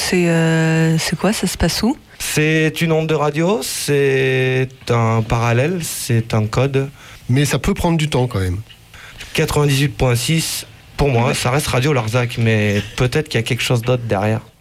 c'est quoi? Ça se passe où? C'est une onde de radio, c'est un parallèle, c'est un code. Mais ça peut prendre du temps quand même. 98.6, pour moi, ça reste Radio Larzac, mais peut-être qu'il y a quelque chose d'autre derrière.